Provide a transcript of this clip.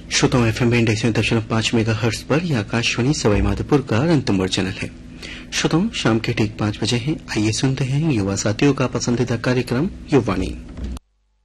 श्रोताओं, FM band 101.5 megahertz पर यह आकाशवाणी सवाई माधोपुर का रणथंभौर चैनल है। श्रोताओं, शाम के ठीक 5 बजे हैं। आइए सुनते हैं युवा साथियों का पसंदीदा कार्यक्रम युवाणी।